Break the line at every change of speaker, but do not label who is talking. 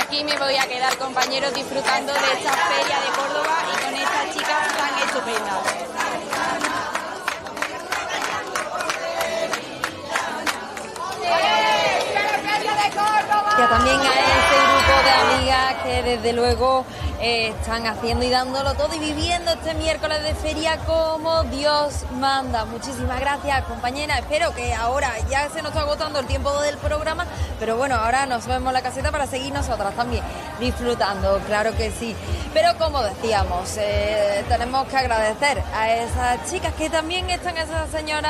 aquí me voy a quedar, compañeros, disfrutando de esta feria de Córdoba y con estas chicas tan estupendas.
También a ese grupo de amigas que desde luego están haciendo y dándolo todo y viviendo este miércoles de feria como Dios manda. Muchísimas gracias, compañera. Espero que ahora ya se nos está agotando el tiempo del programa, pero bueno, ahora nos vemos en la caseta para seguir nosotras también disfrutando, claro que sí. Pero como decíamos, tenemos que agradecer a esas chicas que también están, esas señoras